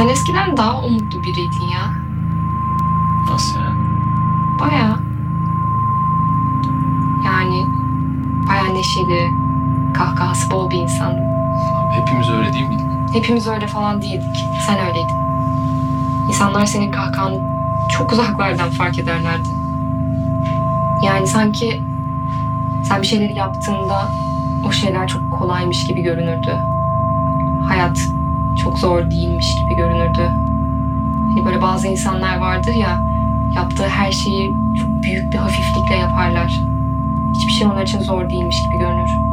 Sen eskiden daha umutlu biriydin ya. Nasıl yani? Baya. Yani baya neşeli, kahkahası bol bir insandın. Abi hepimiz öyle değil miydik? Hepimiz öyle falan değildik. Sen öyleydin. İnsanlar senin kahkahanı çok uzaklardan fark ederlerdi. Yani sanki sen bir şeyleri yaptığında o şeyler çok kolaymış gibi görünürdü. Hayat çok zor değilmiş gibi görünürdü. Hani böyle bazı insanlar vardır ya, yaptığı her şeyi çok büyük bir hafiflikle yaparlar. Hiçbir şey onlar için zor değilmiş gibi görünür.